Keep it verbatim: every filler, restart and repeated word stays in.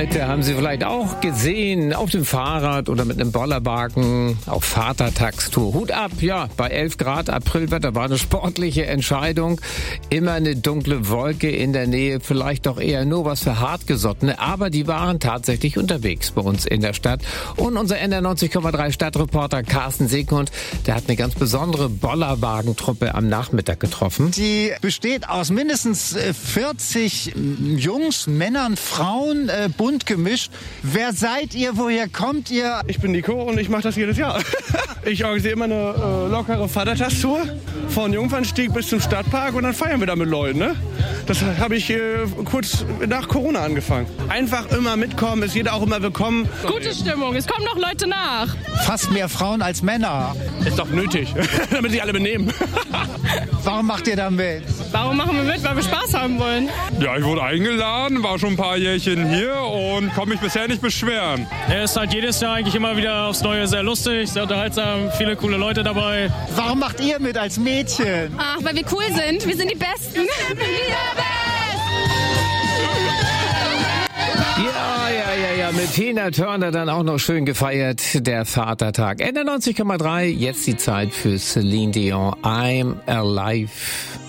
Leute haben Sie vielleicht auch gesehen, auf dem Fahrrad oder mit einem Bollerwagen auf Vatertagstour. Hut ab, ja, bei elf Grad Aprilwetter war eine sportliche Entscheidung. Immer eine dunkle Wolke in der Nähe, vielleicht doch eher nur was für Hartgesottene, aber die waren tatsächlich unterwegs bei uns in der Stadt. Und unser N R neunzig Komma drei Stadtreporter Carsten Seekund, der hat eine ganz besondere Bollerwagentruppe am Nachmittag getroffen. Die besteht aus mindestens vierzig Jungs, Männern, Frauen, äh, bunt gemischt. Wer seid ihr? Woher kommt ihr? Ich bin Nico und ich mache das jedes Jahr. Ich organisiere immer eine äh, lockere Vatertagstour von Jungfernstieg bis zum Stadtpark und dann feiern wir da mit Leuten. Ne? Das habe ich äh, kurz nach Corona angefangen. Einfach immer mitkommen, ist jeder auch immer willkommen. Gute Stimmung, es kommen noch Leute nach. Fast mehr Frauen als Männer. Ist doch nötig, damit sich alle benehmen. Warum macht ihr da mit? Warum machen wir mit? Weil wir Spaß haben wollen. Ja, ich wurde eingeladen, war schon ein paar Jährchen hier und kann mich bisher nicht beschweren. Er ist halt jedes Jahr eigentlich immer wieder aufs Neue sehr lustig, sehr unterhaltsam, viele coole Leute dabei. Warum macht ihr mit als Mädchen? Ach, weil wir cool sind. Wir sind die Besten. Ja, ja, ja, ja, mit Tina Turner dann auch noch schön gefeiert, der Vatertag. N R neunzig Komma drei, jetzt die Zeit für Celine Dion, I'm Alive.